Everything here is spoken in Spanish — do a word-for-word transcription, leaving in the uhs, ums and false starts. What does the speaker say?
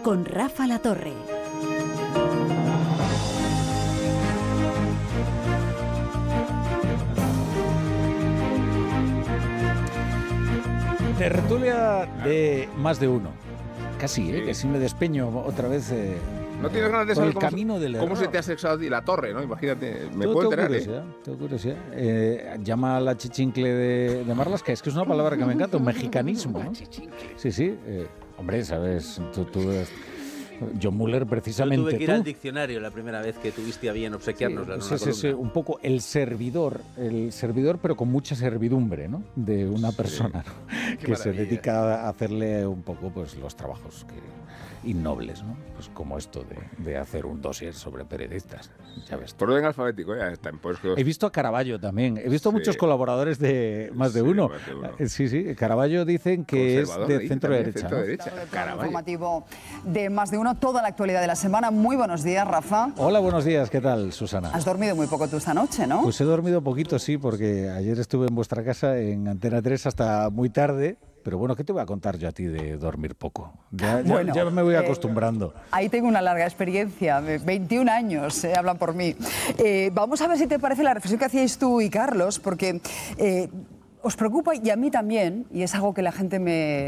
con Rafa La Torre. Tertulia de más de uno. Casi, ¿eh? Que si me despeño otra vez. Eh, no tienes ganas de saber saber cómo, camino del cómo error. se te ha sexado a ti la torre, ¿no? Imagínate, me Tengo- puedo tengo enterar, ¿eh? curiosidad, tengo curiosidad. Eh, llama a la chichincle de, de Marlas, que es que es una palabra que me encanta, un mexicanismo, ¿no? Sí, sí. Eh, hombre, ¿sabes? Tú, tú, John Muller, precisamente Yo tuve que ir tú. al diccionario la primera vez que tuviste a bien obsequiarnos Sí, en sí, una sí, columna. sí, un poco el servidor, el servidor, pero con mucha servidumbre, ¿no? De una persona, ¿no? que se dedica a hacerle un poco, pues, los trabajos que, innobles, ¿no? Pues como esto de, de hacer un dossier sobre periodistas. Ya ves tú. Por orden alfabético, ya está. Pues, He visto a Caravaggio también. He visto Sí. muchos colaboradores de más de Sí, uno. más de uno. Eh, Sí, sí. Caravaggio dicen que es Conservador, de dice centro también, derecha. centro ¿no? derecha. El Caravaggio. informativo de Más de Uno, toda la actualidad de la semana. Muy buenos días, Rafa. Hola, buenos días. ¿Qué tal, Susana? Has dormido muy poco tú esta noche, ¿no? Pues he dormido poquito, sí, porque ayer estuve en vuestra casa en Antena tres hasta muy tarde. Pero bueno, ¿qué te voy a contar yo a ti de dormir poco? Ya, ya- Bueno, ya me voy eh, acostumbrando. Ahí tengo una larga experiencia, de veintiún años, eh, hablan por mí. Eh, vamos a ver si te parece la reflexión que hacíais tú y Carlos, porque eh, os preocupa y a mí también, y es algo que la gente me,